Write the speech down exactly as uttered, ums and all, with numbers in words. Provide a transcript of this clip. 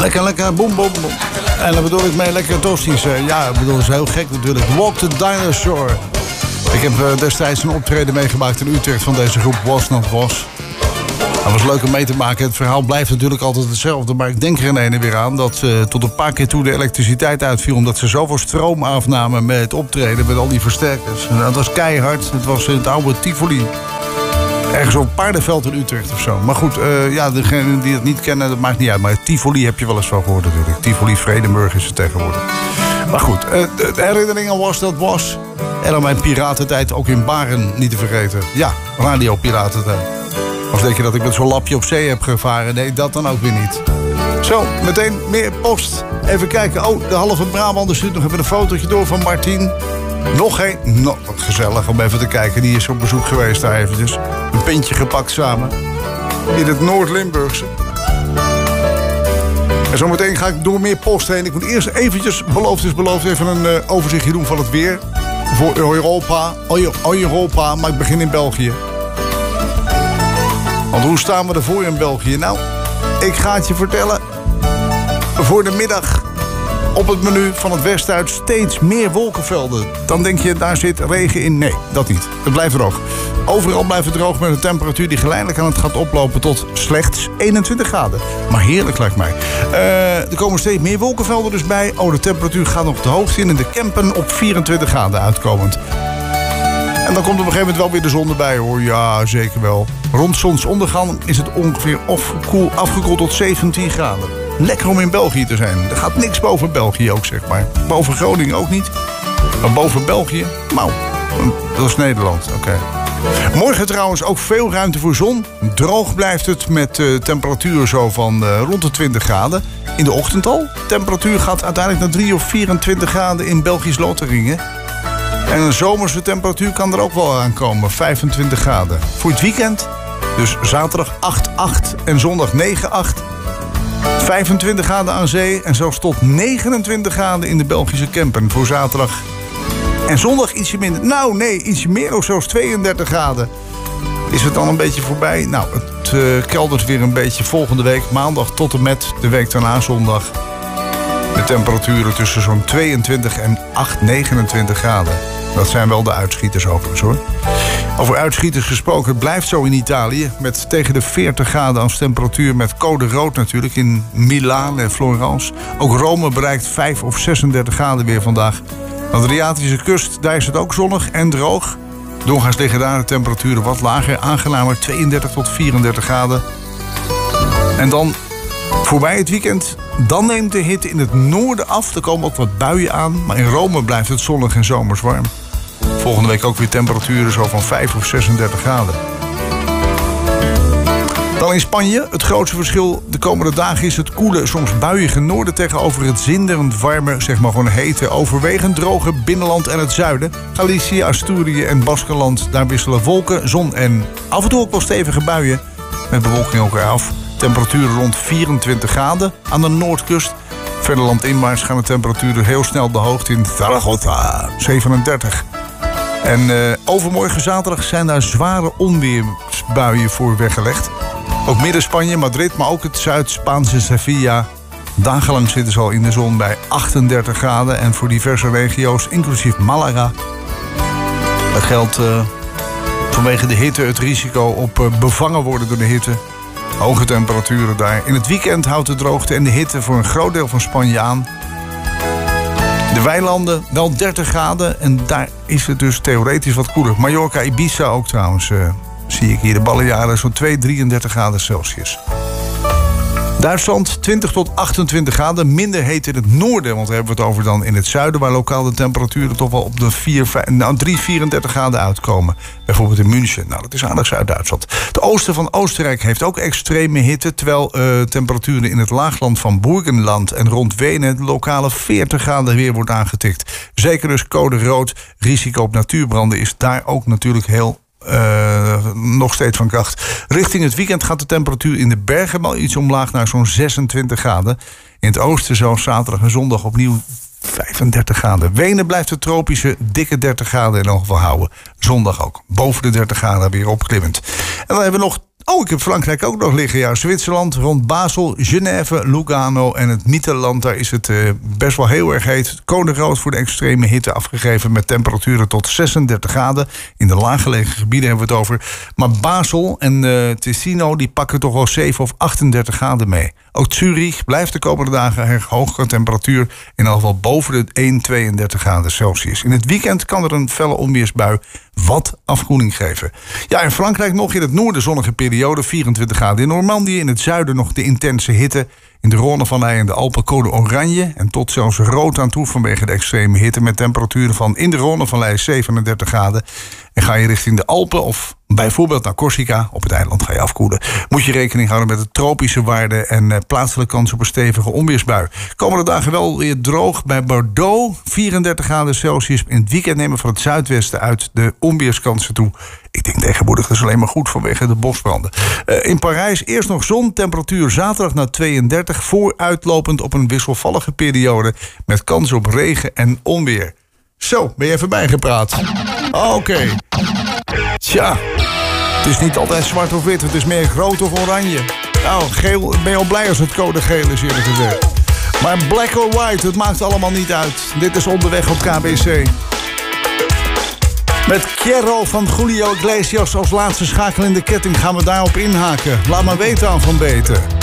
Lekker, lekker, boem, boem, boem. En dan bedoel ik mee lekker toasties. Ja, ik bedoel, dat is heel gek natuurlijk. Walk the Dinosaur. Ik heb uh, destijds een optreden meegemaakt in Utrecht van deze groep Was Not Was. Dat was leuk om mee te maken. Het verhaal blijft natuurlijk altijd hetzelfde. Maar ik denk er in ene weer aan dat uh, tot een paar keer toe de elektriciteit uitviel. Omdat ze zoveel stroom afnamen met het optreden. Met al die versterkers. En dat was keihard. Het was in het oude Tivoli. Ergens op Paardenveld in Utrecht of zo. Maar goed, uh, ja, degenen die het niet kennen, dat maakt niet uit. Maar Tivoli heb je wel eens van gehoord natuurlijk. Tivoli Vredenburg is het tegenwoordig. Maar goed, uh, de herinnering aan Was Dat Was. En aan mijn piratentijd ook in Baren niet te vergeten. Ja, radio piratentijd. Of denk je dat ik met zo'n lapje op zee heb gevaren? Nee, dat dan ook weer niet. Zo, meteen meer post. Even kijken. Oh, de halve Brabander stuurt nog even een fotootje door van Martien. Nog één. Nou, wat gezellig om even te kijken. Die is op bezoek geweest daar eventjes. Een pintje gepakt samen. In het Noord-Limburgse. En zometeen ga ik door meer post heen. Ik moet eerst eventjes, beloofd is beloofd, even een uh, overzichtje doen van het weer. Voor Europa. Europa, maar ik begin in België. Want hoe staan we ervoor in België? Nou, ik ga het je vertellen. Voor de middag op het menu van het westen uit steeds meer wolkenvelden. Dan denk je, daar zit regen in. Nee, dat niet. Het blijft droog. Overal blijft het droog met een temperatuur die geleidelijk aan het gaat oplopen tot slechts eenentwintig graden. Maar heerlijk lijkt mij. Uh, er komen steeds meer wolkenvelden dus bij. Oh, de temperatuur gaat nog de hoogte in. En de Kempen op vierentwintig graden uitkomend. En dan komt op een gegeven moment wel weer de zon erbij, hoor. Ja, zeker wel. Rond zonsondergang is het ongeveer koel afgekoeld tot zeventien graden. Lekker om in België te zijn. Er gaat niks boven België ook, zeg maar. Boven Groningen ook niet. Maar boven België, nou, dat is Nederland. Oké. Okay. Morgen trouwens ook veel ruimte voor zon. Droog blijft het met uh, temperatuur zo van uh, rond de twintig graden. In de ochtend al. Temperatuur gaat uiteindelijk naar drie of vierentwintig graden in Belgisch Lotharingen. En een zomerse temperatuur kan er ook wel aankomen. vijfentwintig graden. Voor het weekend, dus zaterdag acht acht en zondag negen acht. vijfentwintig graden aan zee en zelfs tot negenentwintig graden in de Belgische Kempen voor zaterdag. En zondag ietsje minder. Nou nee, ietsje meer of zelfs tweeëndertig graden. Is het dan een beetje voorbij? Nou, het uh, keldert weer een beetje volgende week. Maandag tot en met de week daarna zondag. De temperaturen tussen zo'n tweeëntwintig en acht, negenentwintig graden. Dat zijn wel de uitschieters overigens, hoor. Over uitschieters gesproken, het blijft zo in Italië. Met tegen de veertig graden als temperatuur. Met code rood natuurlijk in Milaan en Florence. Ook Rome bereikt vijf of zesendertig graden weer vandaag. Aan de Adriatische kust, daar is het ook zonnig en droog. Doorgaans liggen daar de temperaturen wat lager. Aangenamer tweeëndertig tot vierendertig graden. En dan voorbij het weekend, dan neemt de hitte in het noorden af. Er komen ook wat buien aan, maar in Rome blijft het zonnig en zomers warm. Volgende week ook weer temperaturen zo van vijf of zesendertig graden. Dan in Spanje, het grootste verschil de komende dagen is het koele, soms buiige noorden tegenover het zinderend warme, zeg maar gewoon hete, overwegend droge binnenland en het zuiden. Galicië, Asturië en Baskenland, daar wisselen wolken, zon en af en toe ook wel stevige buien met bewolking elkaar af. Temperaturen rond vierentwintig graden aan de noordkust. Verder landinwaarts gaan de temperaturen heel snel de hoogte in Zaragoza, zevenendertig. En uh, overmorgen zaterdag zijn daar zware onweersbuien voor weggelegd. Ook midden-Spanje, Madrid, maar ook het Zuid-Spaanse Sevilla. Dagenlang zitten ze al in de zon bij achtendertig graden. En voor diverse regio's, inclusief Malaga. Dat geldt uh, vanwege de hitte het risico op uh, bevangen worden door de hitte. Hoge temperaturen daar. In het weekend houdt de droogte en de hitte voor een groot deel van Spanje aan. De weilanden wel dertig graden en daar is het dus theoretisch wat koeler. Mallorca, Ibiza ook trouwens, uh, zie ik hier de Balearen, zo'n twee, drieëndertig graden Celsius. Duitsland twintig tot achtentwintig graden, minder heet in het noorden, want daar hebben we het over dan in het zuiden, waar lokaal de temperaturen toch wel op de vier, vijf, nou, drie, vierentdertig graden uitkomen. Bijvoorbeeld in München, nou dat is aardig Zuid-Duitsland. Het oosten van Oostenrijk heeft ook extreme hitte, terwijl uh, temperaturen in het laagland van Burgenland en rond Wenen de lokale veertig graden weer wordt aangetikt. Zeker dus code rood, risico op natuurbranden is daar ook natuurlijk heel Uh, nog steeds van kracht. Richting het weekend gaat de temperatuur in de bergen wel iets omlaag naar zo'n zesentwintig graden. In het oosten zelfs zaterdag en zondag opnieuw vijfendertig graden. Wenen blijft de tropische dikke dertig graden in elk geval houden. Zondag ook. Boven de dertig graden weer opklimmend. En dan hebben we nog Oh, ik heb Frankrijk ook nog liggen. Ja, Zwitserland, rond Basel, Genève, Lugano en het Mietenland. Daar is het uh, best wel heel erg heet. Code rood voor de extreme hitte afgegeven met temperaturen tot zesendertig graden. In de laaggelegen gebieden hebben we het over. Maar Basel en uh, Ticino die pakken toch wel zeven of achtendertig graden mee. Ook Zurich blijft de komende dagen erg hoge temperatuur. In elk geval boven de één komma tweeëndertig graden Celsius. In het weekend kan er een felle onweersbui wat afkoeling geven. Ja, in Frankrijk nog in het noorden zonnige periode, vierentwintig graden. In Normandië, in het zuiden nog de intense hitte. In de Rhônevallei en de Alpen code oranje. En tot zelfs rood aan toe vanwege de extreme hitte. Met temperaturen van in de Rhônevallei zevenendertig graden. En ga je richting de Alpen of bijvoorbeeld naar Corsica, op het eiland ga je afkoelen. Moet je rekening houden met de tropische waarden en uh, plaatselijke kans op een stevige onweersbui. Komende dagen wel weer droog bij Bordeaux, vierendertig graden Celsius. In het weekend nemen van het zuidwesten uit de onweerskansen toe. Ik denk tegenwoordig dat is alleen maar goed vanwege de bosbranden. Uh, in Parijs eerst nog zon, temperatuur zaterdag naar tweeëndertig... vooruitlopend op een wisselvallige periode met kans op regen en onweer. Zo, ben je even bijgepraat? Oké. Okay. Tja, het is niet altijd zwart of wit, het is meer rood of oranje. Nou, geel, ben je al blij als het code geel is, eerlijk gezegd. Maar black or white, het maakt allemaal niet uit. Dit is Onderweg op K B C. Met Quiero van Julio Iglesias als laatste schakel in de ketting gaan we daarop inhaken. Laat maar weten aan Van Beten.